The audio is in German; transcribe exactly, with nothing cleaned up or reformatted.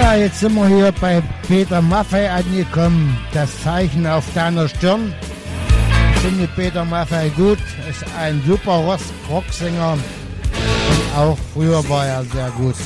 Ja, jetzt sind wir hier bei Peter Maffay angekommen. Das Zeichen auf deiner Stirn. Ich finde Peter Maffay gut, ist ein super Rock- Rocksänger und auch früher war er sehr gut.